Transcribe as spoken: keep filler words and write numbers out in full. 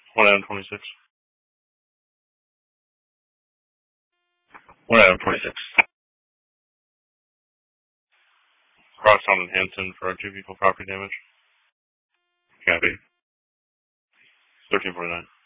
One item twenty-six. One item twenty-six. Crosstown and Hanson for two vehicle property damage. Copy. Thirteen forty-nine.